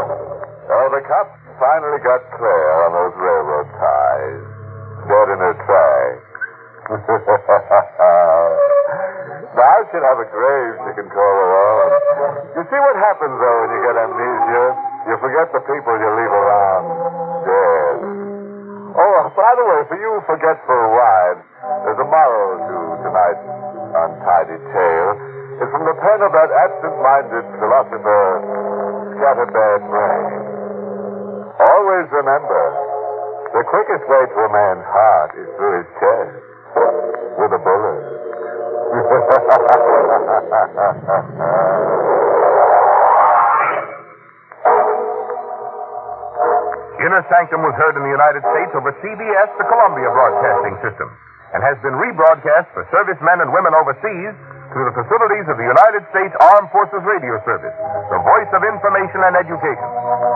Oh, the cops finally got Claire on those railroad ties. Dead in her tracks. Now she'll have a grave she can call her own. You see what happens, though, when you get amnesia? You forget the people you leave around. Dead. Oh, by the way, for you forgetful wives, there's a moral to tonight's untidy tale. It's from the pen of that absent-minded philosopher, Scatterbird Brain. Always remember, the quickest way to a man's heart is through his chest, with a bullet. Inner Sanctum was heard in the United States over CBS, the Columbia Broadcasting System, and has been rebroadcast for servicemen and women overseas through the facilities of the United States Armed Forces Radio Service, the voice of information and education.